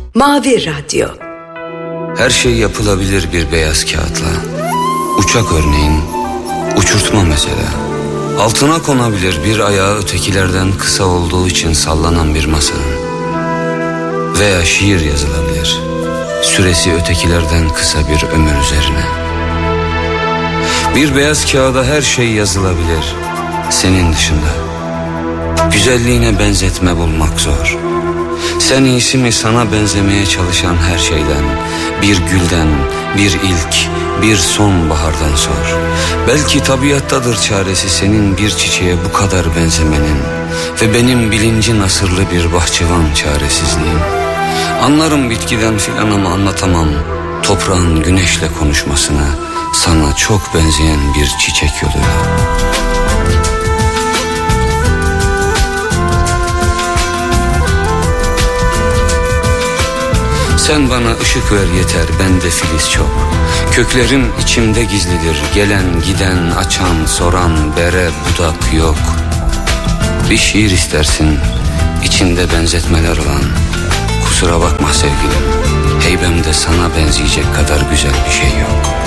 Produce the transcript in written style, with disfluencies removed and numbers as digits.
Mavi Radyo. Her şey yapılabilir bir beyaz kağıtla. Uçak örneğin, uçurtma mesela. Altına konabilir bir ayağı ötekilerden kısa olduğu için sallanan bir masanın. Veya şiir yazılabilir, süresi ötekilerden kısa bir ömür üzerine. Bir beyaz kağıda her şey yazılabilir, senin dışında. Güzelliğine benzetme bulmak zor. Sen iyisi mi sana benzemeye çalışan her şeyden, bir gülden, bir ilk, bir sonbahardan sor. Belki tabiattadır çaresi senin bir çiçeğe bu kadar benzemenin ve benim bilinci nasırlı bir bahçıvan çaresizliğim. Anlarım bitkiden filan ama anlatamam toprağın güneşle konuşmasını, sana çok benzeyen bir çiçek yoluyla. Sen bana ışık ver yeter, bende filiz çok. Köklerim içimde gizlidir, gelen giden, açan soran, bere budak yok. Bir şiir istersin, içinde benzetmeler olan. Kusura bakma sevgilim, heybemde sana benzeyecek kadar güzel bir şey yok.